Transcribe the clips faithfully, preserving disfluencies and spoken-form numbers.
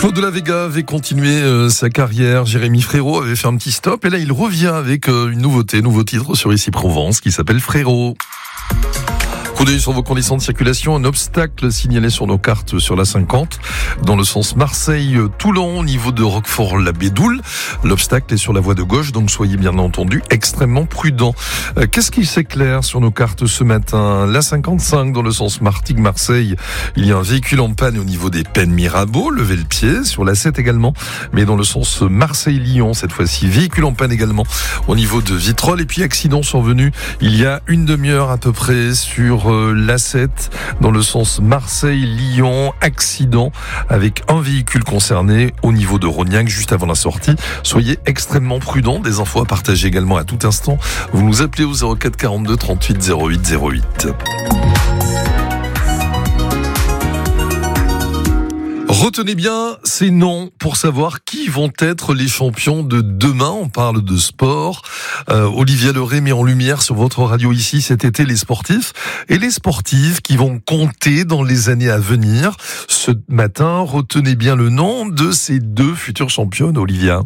Claude de la Vega avait continué euh, sa carrière. Jérémy Frérot avait fait un petit stop. Et là, il revient avec euh, une nouveauté, nouveau titre sur Ici Provence qui s'appelle Frérot. Coup d'œil sur vos conditions de circulation. Un obstacle signalé sur nos cartes sur la cinquante dans le sens Marseille-Toulon au niveau de Roquefort-la-Bédoule. L'obstacle est sur la voie de gauche, donc soyez bien entendu extrêmement prudents. Euh, qu'est-ce qui s'éclaire sur nos cartes ce matin? La cinquante-cinq dans le sens Martigues-Marseille, il y a un véhicule en panne au niveau des Pennes-Mirabeau. Levez le pied. Sur la sept également, mais dans le sens Marseille-Lyon cette fois-ci. Véhicule en panne également au niveau de Vitrolles. Et puis accident survenu il y a une demi-heure à peu près sur l'A sept dans le sens Marseille-Lyon, accident avec un véhicule concerné au niveau de Rognac juste avant la sortie. Soyez extrêmement prudents. Des infos à partager également à tout instant. Vous nous appelez au zéro quatre quarante-deux trente-huit zéro huit zéro huit. Retenez bien ces noms pour savoir qui vont être les champions de demain. On parle de sport. Euh, Olivia Leray met en lumière sur votre radio ici cet été les sportifs et les sportives qui vont compter dans les années à venir. Ce matin, retenez bien le nom de ces deux futures championnes, Olivia.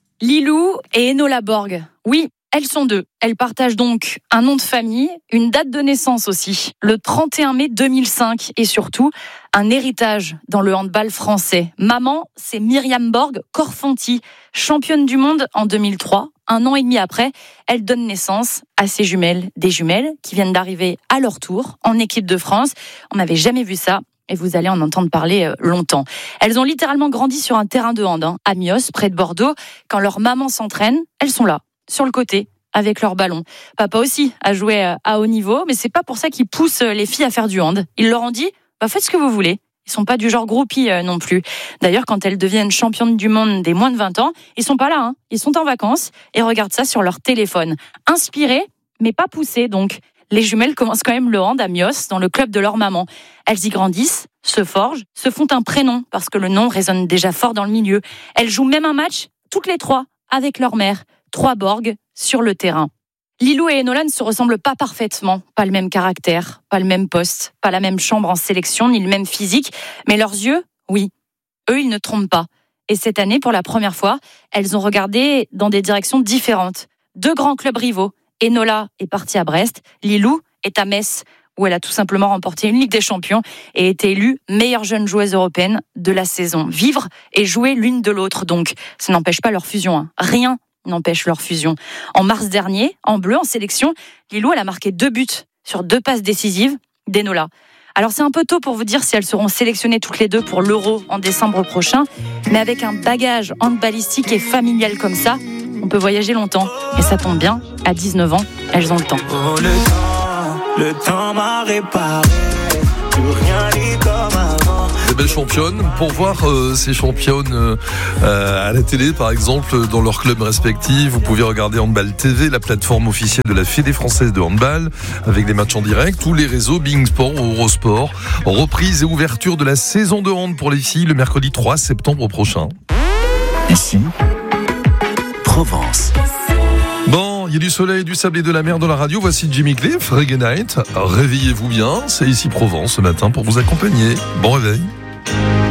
Lilou et Enola Borg. Oui, elles sont deux. Elles partagent donc un nom de famille, une date de naissance aussi, le trente et un mai deux mille cinq, et surtout un héritage dans le handball français. Maman, c'est Myriam Borg Korfanty, championne du monde en deux mille trois. Un an et demi après, elle donne naissance à ses jumelles, des jumelles qui viennent d'arriver à leur tour en équipe de France. On n'avait jamais vu ça. Et vous allez en entendre parler longtemps. Elles ont littéralement grandi sur un terrain de hand, hein, à Mios, près de Bordeaux. Quand leur maman s'entraîne, elles sont là, sur le côté, avec leur ballon. Papa aussi a joué à haut niveau, mais c'est pas pour ça qu'il pousse les filles à faire du hand. Il leur en dit, bah faites ce que vous voulez. Ils sont pas du genre groupie euh, non plus. D'ailleurs, quand elles deviennent championnes du monde des moins de vingt ans, ils sont pas là, hein. Ils sont en vacances et regardent ça sur leur téléphone. Inspirés, mais pas poussés, donc. Les jumelles commencent quand même le hand à Mios, dans le club de leur maman. Elles y grandissent, se forgent, se font un prénom, parce que le nom résonne déjà fort dans le milieu. Elles jouent même un match, toutes les trois, avec leur mère. Trois Borg sur le terrain. Lilou et Enola ne se ressemblent pas parfaitement. Pas le même caractère, pas le même poste, pas la même chambre en sélection, ni le même physique. Mais leurs yeux, oui. Eux, ils ne trompent pas. Et cette année, pour la première fois, elles ont regardé dans des directions différentes. Deux grands clubs rivaux. Enola est partie à Brest, Lilou est à Metz, où elle a tout simplement remporté une Ligue des Champions et été élue meilleure jeune joueuse européenne de la saison. Vivre et jouer l'une de l'autre, donc. Ça n'empêche pas leur fusion. Hein. Rien n'empêche leur fusion. En mars dernier, en bleu, en sélection, Lilou, elle a marqué deux buts sur deux passes décisives d'Enola. Alors c'est un peu tôt pour vous dire si elles seront sélectionnées toutes les deux pour l'Euro en décembre prochain, mais avec un bagage handballistique et familial comme ça, on peut voyager longtemps. Et ça tombe bien, à dix-neuf ans, elles ont le temps. Oh, le temps, le temps m'a réparé, plus rien n'est comme avant. Des belles championnes. Pour voir euh, ces championnes euh, à la télé, par exemple, dans leurs clubs respectifs, vous pouvez regarder Handball T V, la plateforme officielle de la Fédé française de handball, avec des matchs en direct, tous les réseaux, Being Sport ou Eurosport. Reprise et ouverture de la saison de hand pour les filles le mercredi trois septembre prochain. Ici, Provence. Bon, il y a du soleil, du sable et de la mer dans la radio. Voici Jimmy Cliff, Reggae Night. Réveillez-vous bien, c'est ici Provence ce matin pour vous accompagner. Bon réveil.